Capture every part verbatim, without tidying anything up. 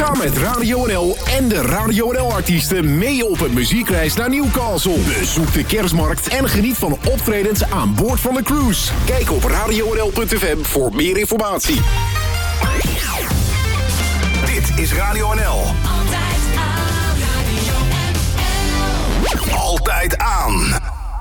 Ga met Radio N L en de Radio N L-artiesten mee op een muziekreis naar Newcastle. Bezoek de kerstmarkt en geniet van optredens aan boord van de cruise. Kijk op radio n l punt f m voor meer informatie. Dit is Radio N L. Altijd aan. Radio N L. Altijd aan.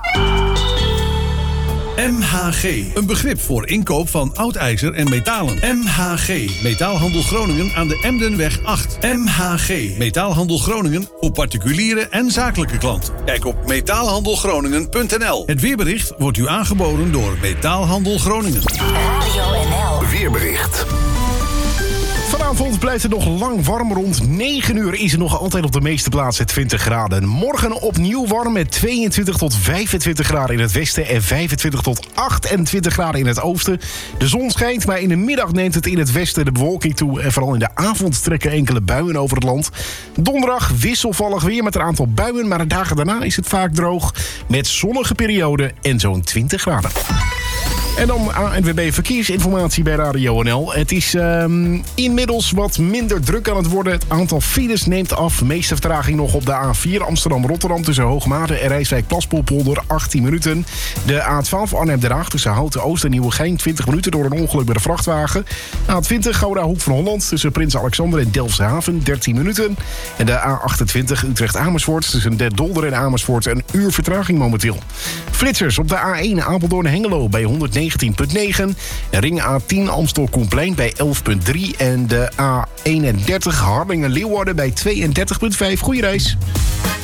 M H G, een begrip voor inkoop van oud ijzer en metalen. M H G, Metaalhandel Groningen aan de Emdenweg acht. M H G, Metaalhandel Groningen voor particuliere en zakelijke klanten. Kijk op metaalhandelgroningen punt n l. Het weerbericht wordt u aangeboden door Metaalhandel Groningen. Radio N L. Weerbericht. Vanavond blijft het nog lang warm. Rond negen uur is het nog altijd op de meeste plaatsen twintig graden. Morgen opnieuw warm met tweeëntwintig tot vijfentwintig graden in het westen... en vijfentwintig tot achtentwintig graden in het oosten. De zon schijnt, maar in de middag neemt het in het westen de bewolking toe... en vooral in de avond trekken enkele buien over het land. Donderdag wisselvallig weer met een aantal buien... maar de dagen daarna is het vaak droog met zonnige perioden en zo'n twintig graden. En dan A N W B Verkeersinformatie bij Radio N L. Het is um, inmiddels wat minder druk aan het worden. Het aantal files neemt af. Meeste vertraging nog op de A vier Amsterdam-Rotterdam... tussen Hoogmade en Rijswijk-Plaspolpolder, achttien minuten. De A twaalf Arnhem-Den Haag tussen Houten-Oost en Nieuwegein... twintig minuten door een ongeluk bij de vrachtwagen. A twintig Gouda-Hoek van Holland tussen Prins Alexander en Delfshaven, dertien minuten. En de A achtentwintig Utrecht-Amersfoort tussen Den Dolder en Amersfoort... een uur vertraging momenteel. Flitsers op de A één Apeldoorn-Hengelo bij honderdnegentien komma negen. Ring A tien Amstel-Koenplein bij elf komma drie. En de A eenendertig Harlingen-Leeuwarden bij tweeëndertig komma vijf. Goeie reis.